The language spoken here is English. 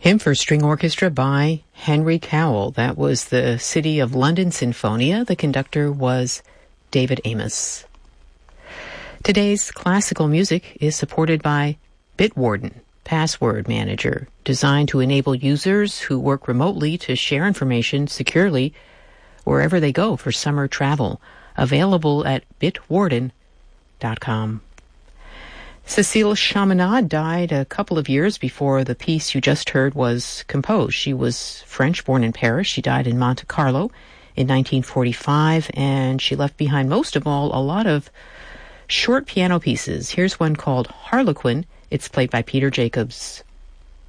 Hymn for String Orchestra by Henry Cowell. That was the City of London Sinfonia. The conductor was David Amos. Today's classical music is supported by Bitwarden, Password Manager, designed to enable users who work remotely to share information securely wherever they go for summer travel. Available at bitwarden.com. Cécile Chaminade died a couple of years before the piece you just heard was composed. She was French, born in Paris. She died in Monte Carlo in 1945, and she left behind, most of all, a lot of short piano pieces. Here's one called Harlequin. It's played by Peter Jacobs.